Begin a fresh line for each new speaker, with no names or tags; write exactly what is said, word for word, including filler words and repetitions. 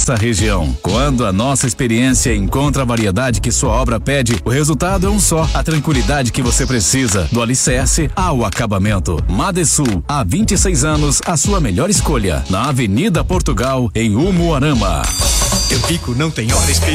nossa região. Quando a nossa experiência encontra a variedade que sua obra pede, o resultado é um só: a tranquilidade que você precisa, do alicerce ao acabamento. Madesul, há vinte e seis anos, a sua melhor escolha, na Avenida Portugal, em Umuarama.
Teu pico não tem hora especial.